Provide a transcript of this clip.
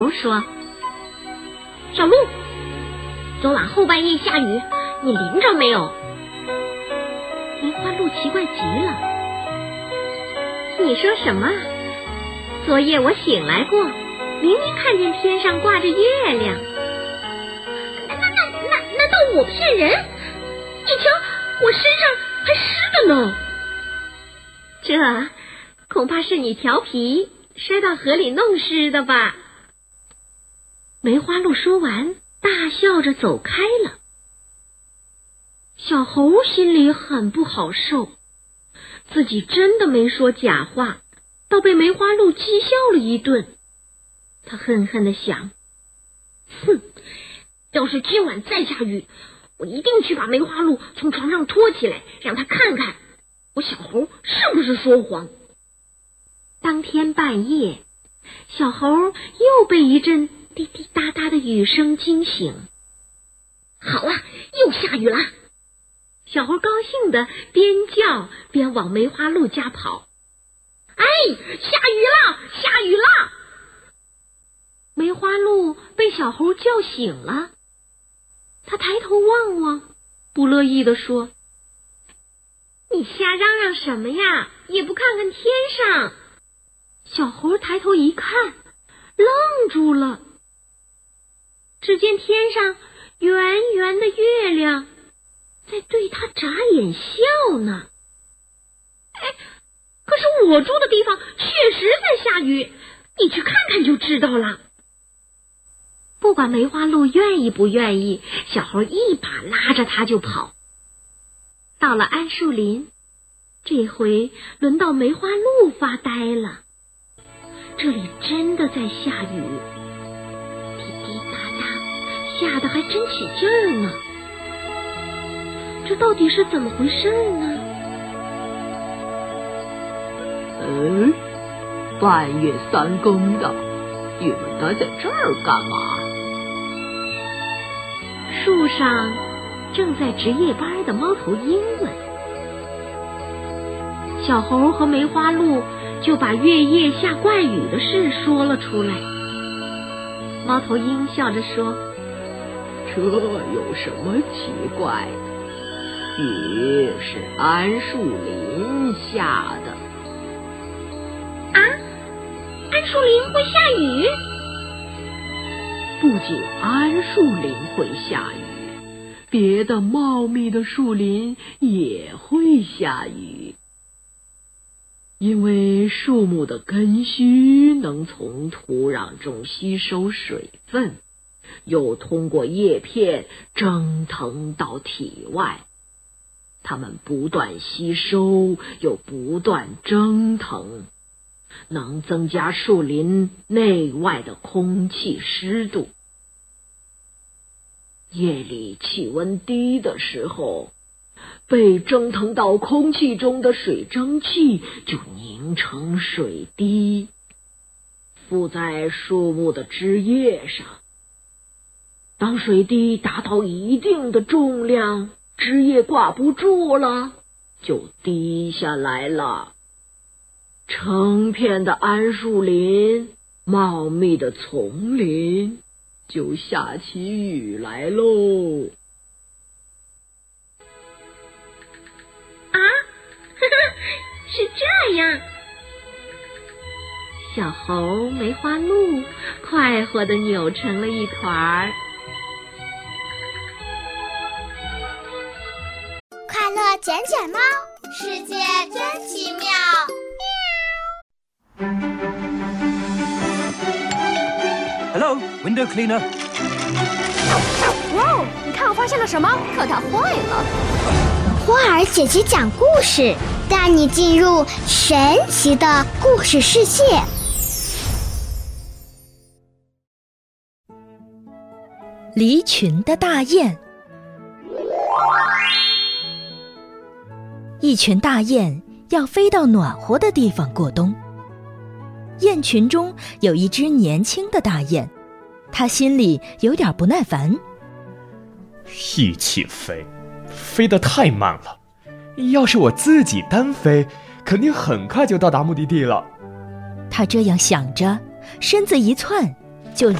说：“小鹿，昨晚后半夜下雨，你淋着没有？”梅花鹿奇怪极了：“你说什么？昨夜我醒来过，明明看见天上挂着月亮。难道我骗人？你瞧，我身上还湿的呢。”这恐怕是你调皮，摔到河里弄湿的吧？梅花鹿说完，大笑着走开了。小猴心里很不好受，自己真的没说假话，倒被梅花鹿讥笑了一顿。他恨恨地想：哼，要是今晚再下雨，我一定去把梅花鹿从床上拖起来，让他看看我小猴是不是说谎。当天半夜，小猴又被一阵滴滴答答的雨声惊醒。好了，又下雨了！小猴高兴地边叫边往梅花鹿家跑。哎，下雨了，下雨了！梅花鹿被小猴叫醒了，他抬头望望，不乐意地说：“你瞎嚷嚷什么呀？也不看看天上！”小猴抬头一看，愣住了。只见天上圆圆的月亮在对他眨眼笑呢。哎，可是我住的地方确实在下雨，你去看看就知道了。不管梅花鹿愿意不愿意，小猴一把拉着他就跑。到了桉树林，这回轮到梅花鹿发呆了。这里真的在下雨，滴滴答答，下得还真起劲儿呢。这到底是怎么回事呢？ 半夜三更的，你们待在这儿干嘛？ 树上正在值夜班的猫头鹰们。小猴和梅花鹿就把月夜下怪雨的事说了出来。猫头鹰笑着说：“ 这有什么奇怪的？雨是桉树林下的。” 啊，桉树林会下雨？ 不仅桉树林会下雨，别的茂密的树林也会下雨。因为树木的根须能从土壤中吸收水分，又通过叶片蒸腾到体外，它们不断吸收又不断蒸腾，能增加树林内外的空气湿度。夜里气温低的时候，被蒸腾到空气中的水蒸气就凝成水滴，附在树木的枝叶上。当水滴达到一定的重量，枝叶挂不住了，就滴下来了。成片的桉树林，茂密的丛林，就下起雨来喽。 是这样。小猴、梅花鹿快活地扭成了一团儿。 快乐卷卷猫，世界真奇妙。 Hello, window cleaner. 哇哦，你看我发现了什么？可它坏了。 花儿姐姐讲故事，带你进入神奇的故事世界。 离群的大雁。一群大雁要飞到暖和的地方过冬。雁群中有一只年轻的大雁，它心里有点不耐烦。 一起飞，飞得太慢了。要是我自己单飞，肯定很快就到达目的地了。 他这样想着，身子一窜，